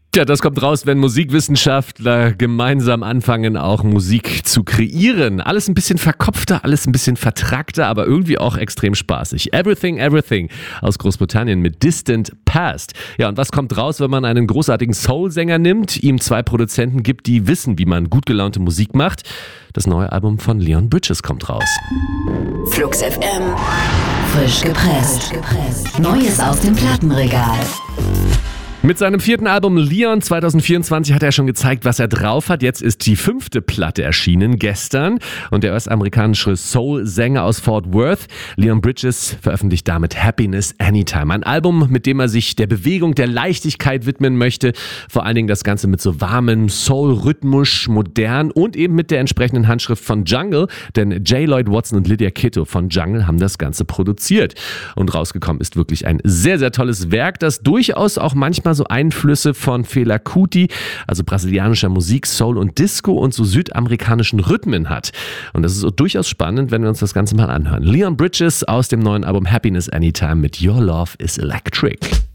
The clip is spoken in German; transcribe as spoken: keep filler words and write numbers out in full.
Tja, das kommt raus, wenn Musikwissenschaftler gemeinsam anfangen, auch Musik zu kreieren. Alles ein bisschen verkopfter, alles ein bisschen vertrackter, aber irgendwie auch extrem spaßig. Everything, Everything aus Großbritannien mit Distant Past. Ja, und was kommt raus, wenn man einen großartigen Soul-Sänger nimmt, ihm zwei Produzenten gibt, die wissen, wie man gut gelaunte Musik macht? Das neue Album von Leon Bridges kommt raus. Flux F M. Frisch gepresst. Neues aus dem Plattenregal. Mit seinem vierten Album Leon zwanzig vierundzwanzig hat er schon gezeigt, was er drauf hat. Jetzt ist die fünfte Platte erschienen, gestern. Und der US-amerikanische Soul-Sänger aus Fort Worth, Leon Bridges, veröffentlicht damit Happiness Anytime. Ein Album, mit dem er sich der Bewegung, der Leichtigkeit widmen möchte. Vor allen Dingen das Ganze mit so warmem Soul-Rhythmus, modern und eben mit der entsprechenden Handschrift von Jungle. Denn J. Lloyd Watson und Lydia Kitto von Jungle haben das Ganze produziert. Und rausgekommen ist wirklich ein sehr, sehr tolles Werk, das durchaus auch manchmal so Einflüsse von Fela Kuti, also brasilianischer Musik, Soul und Disco und so südamerikanischen Rhythmen hat. Und das ist so durchaus spannend, wenn wir uns das Ganze mal anhören. Leon Bridges aus dem neuen Album Happiness Anytime mit Your Love is Electric.